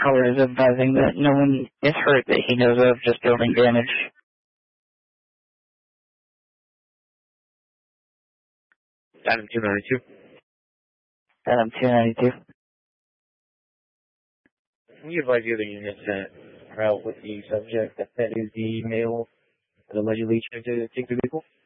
Caller is advising that no one is hurt that he knows of, just building damage. Adam 292. Adam 292. We advise the other units that are out with the subject that is the male that allegedly tried to take the vehicle.